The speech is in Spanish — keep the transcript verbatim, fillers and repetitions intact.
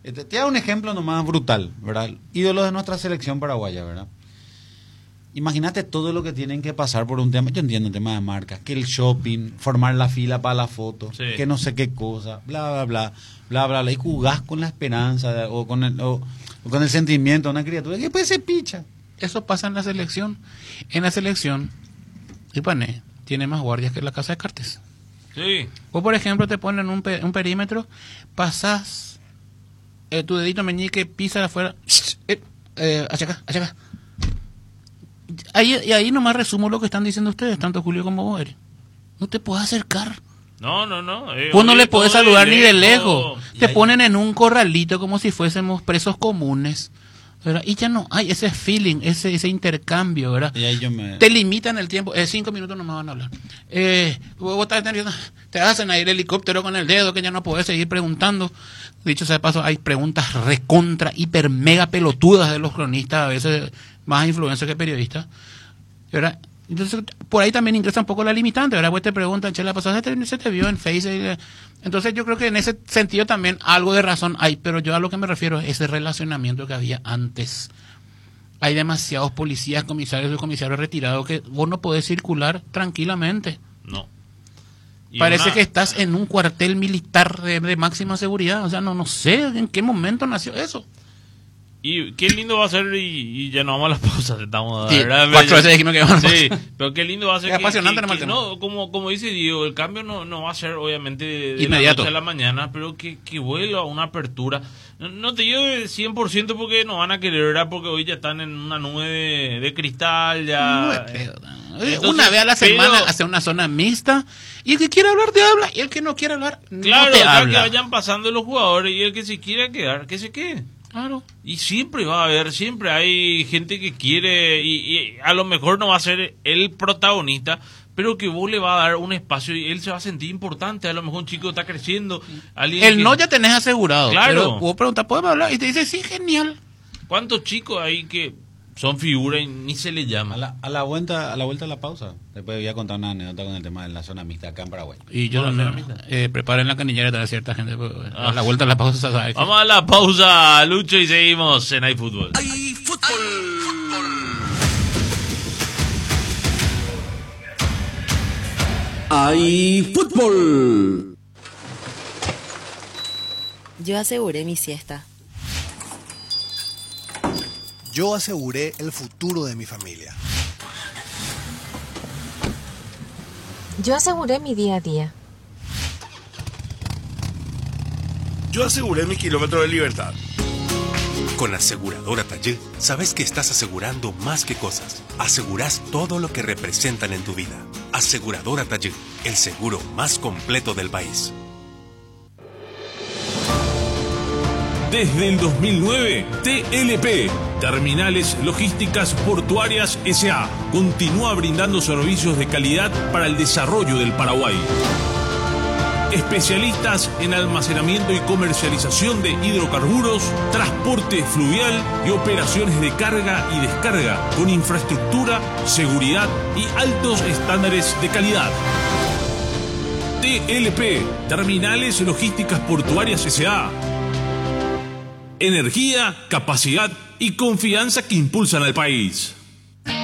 Te, te da un ejemplo nomás brutal, ¿verdad? Ídolos de nuestra selección paraguaya, ¿verdad? Imagínate todo lo que tienen que pasar por un tema, yo entiendo el tema de marca, que el shopping, formar la fila para la foto, sí. que no sé qué cosa, bla, bla, bla, bla, bla, bla, y jugás con la esperanza de, o, con el, o, o con el sentimiento de una criatura que después se picha. Eso pasa en la selección. En la selección, Ipané tiene más guardias que la Casa de Cartes. Sí. O por ejemplo te ponen un, pe, un perímetro, pasás eh, tu dedito meñique, pisa afuera, eh, eh, hacia acá, hacia acá. Ahí, y ahí nomás resumo lo que están diciendo ustedes, tanto Julio como vos, Eric. No te puedes acercar. No, no, no. Eh, vos no le podés saludar ni de lejos. Te ahí... ponen en un corralito como si fuésemos presos comunes, ¿verdad? Y ya no hay ese feeling, ese ese intercambio, ¿verdad? Y ahí yo me... Te limitan el tiempo. Eh, cinco minutos no me van a hablar. Eh, vos estás nervioso. Te hacen ahí el helicóptero con el dedo que ya no podés seguir preguntando. Dicho sea de paso, hay preguntas recontra, hiper, mega pelotudas de los cronistas, a veces más influencers que periodistas, ¿verdad? Entonces, por ahí también ingresa un poco la limitante, ¿verdad? Pues te preguntan, che, la pasada se te, se te vio en Facebook. Entonces yo creo que en ese sentido también algo de razón hay, pero yo a lo que me refiero es ese relacionamiento que había antes. Hay demasiados policías, comisarios y comisarios retirados que vos no podés circular tranquilamente. No. Parece una... que estás en un cuartel militar de, de máxima seguridad. O sea, no, no sé en qué momento nació eso. Y qué lindo va a ser, y, y ya no vamos a las pausas, estamos sí, ¿verdad? Cuatro veces dijimos que vamos a sí, pero qué lindo va a ser. Es que, apasionante que, nomás que, no, como, como dice Diego, el cambio no, no va a ser obviamente de, de inmediato, la noche a la mañana, pero que, que vuelva a una apertura. No, no te digo cien por ciento porque no van a querer, ¿verdad? Porque hoy ya están en una nube de, de cristal, ya. Entonces, una vez a la semana pero, hacer una zona mixta, y el que quiera hablar te habla, y el que no quiera hablar claro, no te o sea, habla. Que vayan pasando los jugadores, y el que se quiera quedar, que se quede. Claro. Y siempre va a haber, siempre hay gente que quiere, y, y a lo mejor no va a ser el protagonista, pero que vos le va a dar un espacio y él se va a sentir importante. A lo mejor un chico está creciendo. Alguien el que... no ya tenés asegurado. Claro. Pero vos preguntas, ¿podemos hablar? Y te dice, sí, genial. ¿Cuántos chicos hay que son figuras y ni se les llama? A la, a la vuelta a la vuelta a la pausa. Después voy a contar una anécdota con el tema de la zona mixta acá en Paraguay. Y yo no, también, eh, preparen la canillera de cierta gente. Ah. A la vuelta a la pausa, ¿sabes? Vamos a la pausa, Lucho, y seguimos en iFútbol. iFútbol. iFútbol. Yo aseguré mi siesta. Yo aseguré el futuro de mi familia. Yo aseguré mi día a día. Yo aseguré mi kilómetro de libertad. Con Aseguradora Taller, sabes que estás asegurando más que cosas. Asegurás todo lo que representan en tu vida. Aseguradora Taller, el seguro más completo del país. Desde el dos mil nueve, T L P, Terminales Logísticas Portuarias S A, continúa brindando servicios de calidad para el desarrollo del Paraguay. Especialistas en almacenamiento y comercialización de hidrocarburos, transporte fluvial y operaciones de carga y descarga con infraestructura, seguridad y altos estándares de calidad. T L P, Terminales Logísticas Portuarias S A. Energía, capacidad y confianza que impulsan al país.